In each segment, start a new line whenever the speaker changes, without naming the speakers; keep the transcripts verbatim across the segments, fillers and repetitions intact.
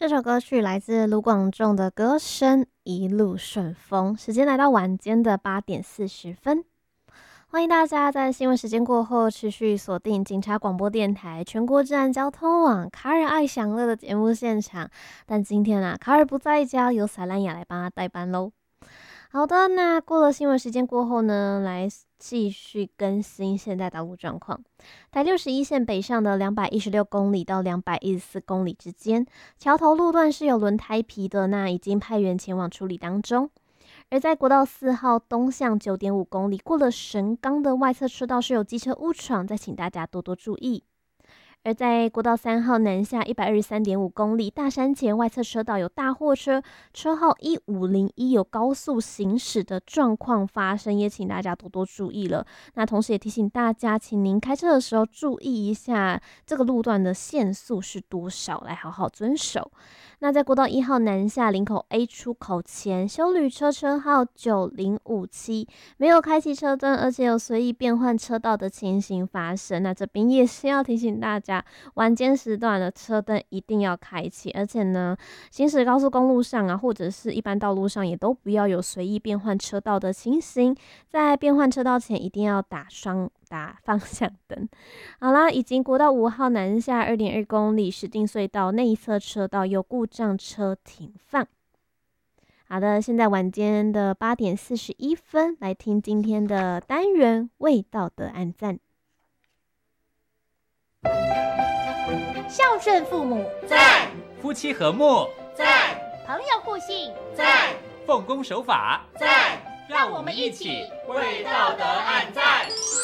这首歌曲来自卢广仲的歌声《一路顺风》。时间来到晚间的八点四十分，欢迎大家在新闻时间过后持续锁定警察广播电台全国治安交通网卡尔爱享乐的节目现场。但今天啊，卡尔不在家，由撒兰雅来帮他代班喽。好的，那过了新闻时间过后呢，来继续更新现在道路状况。台六十一线北上的两百一十六公里到两百一十四公里之间，桥头路段是有轮胎皮的，那已经派员前往处理当中。而在国道四号东向 九点五公里，过了神冈的外侧车道是有机车误闯，再请大家多多注意。而在国道三号南下 一百二十三点五公里，大山前外侧车道有大货车，车号一五零一有高速行驶的状况发生，也请大家多多注意了。那同时也提醒大家，请您开车的时候注意一下这个路段的限速是多少，来好好遵守。那在国道一号南下林口 A 出口前，休旅车车号九零五七没有开启车灯，而且有随意变换车道的情形发生。那这边也是要提醒大家，晚间时段的车灯一定要开启，而且呢，行驶高速公路上啊，或者是一般道路上，也都不要有随意变换车道的情形。在变换车道前，一定要打双打方向灯。好啦，已经国道五号南下 二点二公里，石碇隧道内侧车道有故障车停放。好的，现在晚间的八点四十一分，来听今天的单元味道的暗赞。
孝顺父母
在，夫妻和睦
在，朋友互信
在，奉公守法
在，让我们一起为道德按赞。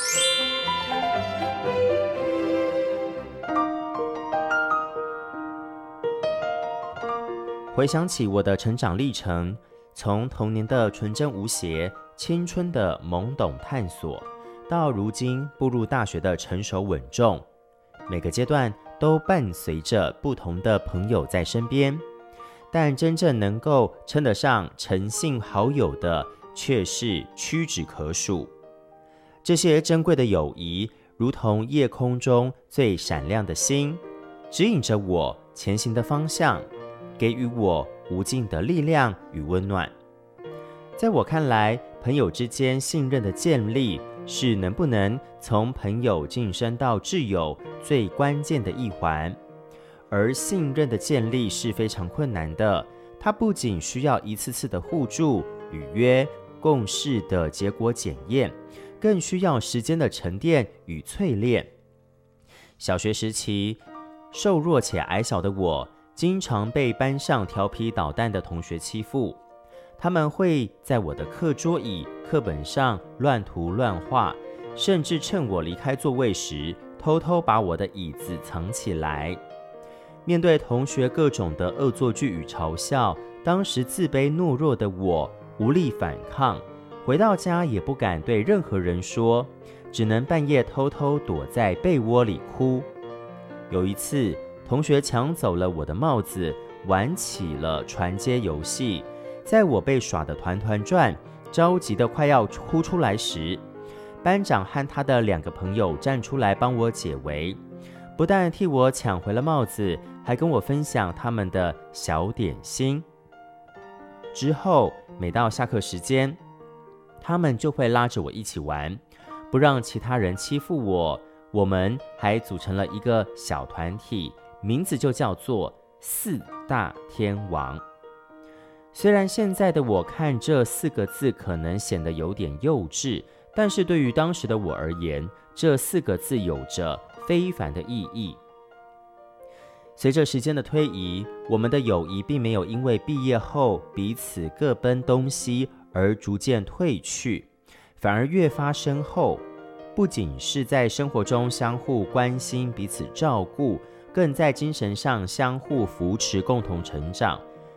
回想起我的成长历程，从童年的纯真无邪、青春的懵懂探索，到如今步入大学的成熟稳重，每个阶段都伴随着不同的朋友在身边，但真正能够称得上诚信好友的，却是屈指可数。这些珍贵的友谊，如同夜空中最闪亮的星，指引着我前行的方向，给予我无尽的力量与温暖。在我看来，朋友之间信任的建立，是能不能从朋友晋升到挚友最关键的一环。而信任的建立是非常困难的，它不仅需要一次次的互助、履约、共识的结果检验，更需要时间的沉淀与淬炼。小学时期，瘦弱且矮小的我，经常被班上调皮捣蛋的同学欺负。他们会在我的课桌椅、课本上乱涂乱画，甚至趁我离开座位时，偷偷把我的椅子藏起来。面对同学各种的恶作剧与嘲笑，当时自卑懦弱的我无力反抗，回到家也不敢对任何人说，只能半夜偷偷躲在被窝里哭。有一次，同学抢走了我的帽子，玩起了传接游戏。在我被耍得团团转，着急得快要哭出来时，班长和他的两个朋友站出来帮我解围，不但替我抢回了帽子，还跟我分享他们的小点心。之后每到下课时间，他们就会拉着我一起玩，不让其他人欺负我。我们还组成了一个小团体，名字就叫做四大天王。虽然现在的我看这四个字可能显得有点幼稚，但是对于当时的我而言，这四个字有着非凡的意义。随着时间的推移，我们的友谊并没有因为毕业后彼此各奔东西而逐渐褪去，反而越发深厚。不仅是在生活中相互关心、彼此照顾，更在精神上相互扶持，共同成长。